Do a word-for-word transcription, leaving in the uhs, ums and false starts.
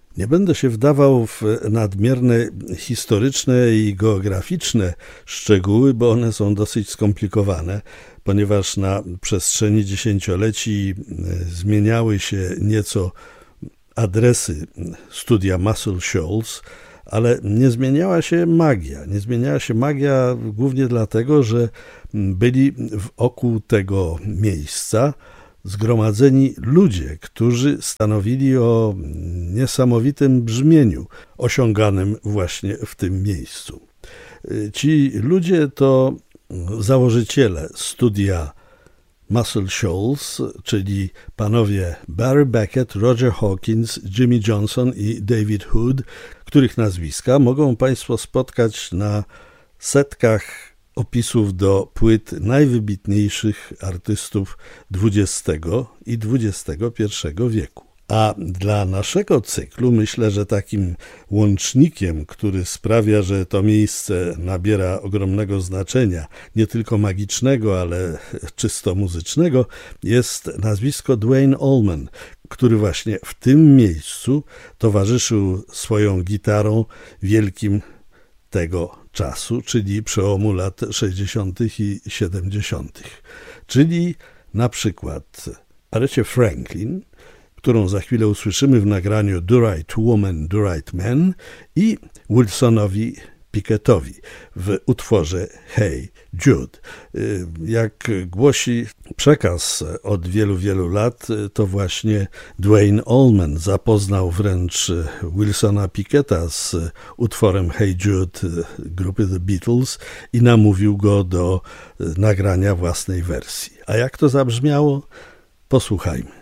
Nie będę się wdawał w nadmierne historyczne i geograficzne szczegóły, bo one są dosyć skomplikowane, ponieważ na przestrzeni dziesięcioleci zmieniały się nieco adresy studia Muscle Shoals, ale nie zmieniała się magia. Nie zmieniała się magia głównie dlatego, że byli wokół tego miejsca zgromadzeni ludzie, którzy stanowili o niesamowitym brzmieniu osiąganym właśnie w tym miejscu. Ci ludzie to założyciele studia Muscle Shoals, czyli panowie Barry Beckett, Roger Hawkins, Jimmy Johnson i David Hood, których nazwiska mogą Państwo spotkać na setkach opisów do płyt najwybitniejszych artystów dwudziestego i dwudziestego pierwszego wieku. A dla naszego cyklu myślę, że takim łącznikiem, który sprawia, że to miejsce nabiera ogromnego znaczenia, nie tylko magicznego, ale czysto muzycznego, jest nazwisko Duane Allman, który właśnie w tym miejscu towarzyszył swoją gitarą wielkim tego czasu, czyli przełomu lat sześćdziesiątych i siedemdziesiątych. Czyli na przykład Arecie Franklin, którą za chwilę usłyszymy w nagraniu Do Right Woman, Do Right Man, i Wilsonowi Pickettowi w utworze Hey Jude. Jak głosi przekaz od wielu, wielu lat, to właśnie Duane Allman zapoznał wręcz Wilsona Picketta z utworem Hey Jude grupy The Beatles i namówił go do nagrania własnej wersji. A jak to zabrzmiało? Posłuchajmy.